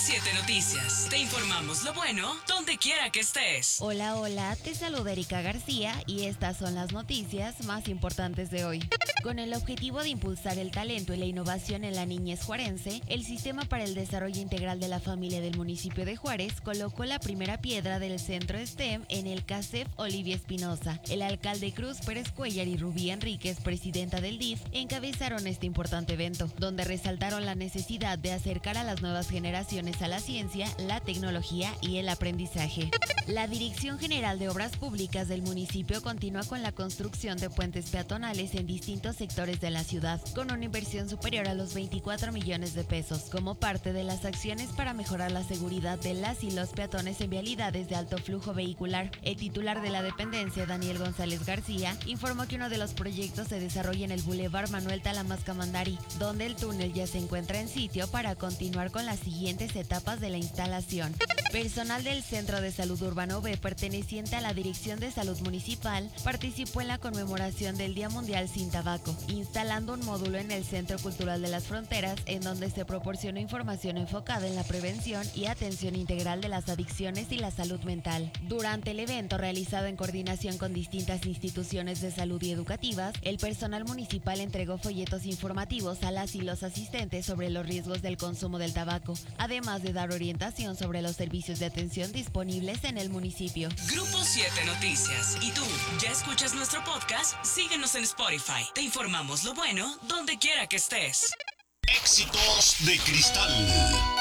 7 Noticias. Te informamos lo bueno donde quiera que estés. Hola, hola, te saluda Erika García y estas son las noticias más importantes de hoy. Con el objetivo de impulsar el talento y la innovación en la niñez juarense, el Sistema para el Desarrollo Integral de la Familia del municipio de Juárez colocó la primera piedra del centro STEM en el CASEF Olivia Espinosa. El alcalde Cruz Pérez Cuellar y Rubí Enríquez, presidenta del DIF, encabezaron este importante evento, donde resaltaron la necesidad de acercar a las nuevas generaciones a la ciencia, la tecnología y el aprendizaje. La Dirección General de Obras Públicas del municipio continúa con la construcción de puentes peatonales en distintos sectores de la ciudad, con una inversión superior a los 24 millones de pesos, como parte de las acciones para mejorar la seguridad de las y los peatones en vialidades de alto flujo vehicular. El titular de la dependencia, Daniel González García, informó que uno de los proyectos se desarrolla en el Boulevard Manuel Talamascamandari, donde el túnel ya se encuentra en sitio para continuar con las siguientes etapas de la instalación. Personal del Centro de Salud Urbano B, perteneciente a la Dirección de Salud Municipal, participó en la conmemoración del Día Mundial Sin Tabaco, instalando un módulo en el Centro Cultural de las Fronteras, en donde se proporcionó información enfocada en la prevención y atención integral de las adicciones y la salud mental. Durante el evento, realizado en coordinación con distintas instituciones de salud y educativas, el personal municipal entregó folletos informativos a las y los asistentes sobre los riesgos del consumo del tabaco, además de dar orientación sobre los servicios de atención disponibles en el municipio. Grupo 7 Noticias. ¿Y tú, ya escuchas nuestro podcast? Síguenos en Spotify. Te informamos lo bueno donde quiera que estés. Éxitos de Cristal.